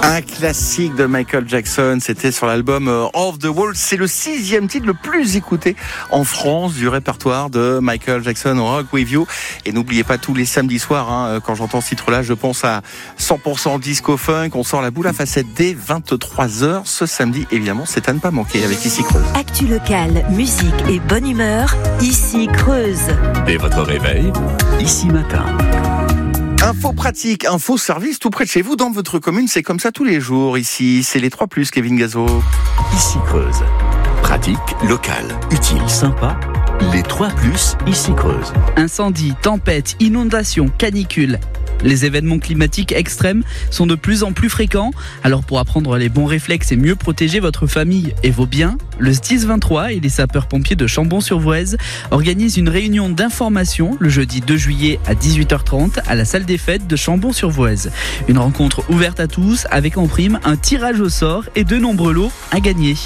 Un classique de Michael Jackson, c'était sur l'album Off the Wall. C'est le 6e titre le plus écouté en France du répertoire de Michael Jackson, Rock With You. Et n'oubliez pas, tous les samedis soirs, quand j'entends ce titre-là, je pense à 100% disco funk. On sort la boule à facettes dès 23h ce samedi. Évidemment, c'est à ne pas manquer avec Ici Creuse. Actu locale, musique et bonne humeur, Ici Creuse. Dès votre réveil, Ici Matin. Info pratique, info service tout près de chez vous, dans votre commune, c'est comme ça tous les jours ici. C'est les 3+, Kevin Gazo. Ici Creuse. Pratique, locale, utile, sympa. Les 3+, Ici Creuse. Incendie, tempête, inondation, canicule. Les événements climatiques extrêmes sont de plus en plus fréquents. Alors pour apprendre les bons réflexes et mieux protéger votre famille et vos biens, le SDIS 23 et les sapeurs-pompiers de Chambon-sur-Voueize organisent une réunion d'information le jeudi 2 juillet à 18h30 à la salle des fêtes de Chambon-sur-Voueize. Une rencontre ouverte à tous avec en prime un tirage au sort et de nombreux lots à gagner.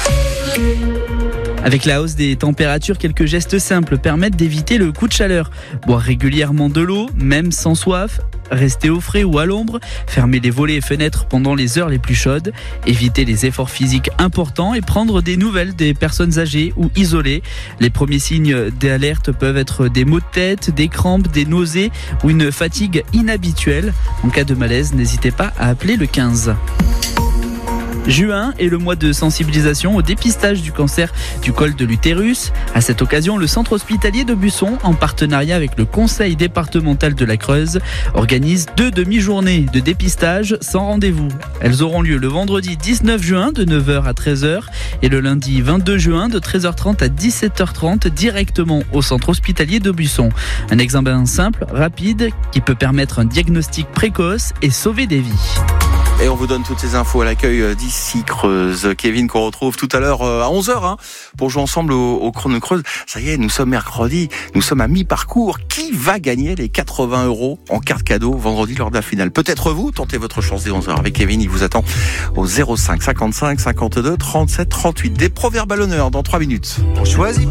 Avec la hausse des températures, quelques gestes simples permettent d'éviter le coup de chaleur. Boire régulièrement de l'eau, même sans soif. Rester au frais ou à l'ombre. Fermer les volets et fenêtres pendant les heures les plus chaudes. Éviter les efforts physiques importants et prendre des nouvelles des personnes âgées ou isolées. Les premiers signes d'alerte peuvent être des maux de tête, des crampes, des nausées ou une fatigue inhabituelle. En cas de malaise, n'hésitez pas à appeler le 15. Juin est le mois de sensibilisation au dépistage du cancer du col de l'utérus. À cette occasion, le centre hospitalier de Busson, en partenariat avec le conseil départemental de la Creuse, organise 2 demi-journées de dépistage sans rendez-vous. Elles auront lieu le vendredi 19 juin de 9h à 13h et le lundi 22 juin de 13h30 à 17h30 directement au centre hospitalier de Busson. Un examen simple, rapide, qui peut permettre un diagnostic précoce et sauver des vies. Et on vous donne toutes ces infos à l'accueil d'Ici Creuse. Kevin, qu'on retrouve tout à l'heure à 11h pour jouer ensemble au Chrono Creuse. Ça y est, nous sommes mercredi, nous sommes à mi-parcours. Qui va gagner les 80 € en carte cadeau vendredi lors de la finale? Peut-être vous, tentez votre chance dès 11h avec Kevin. Il vous attend au 05 55 52 37 38. Des proverbes à l'honneur dans 3 minutes. On choisit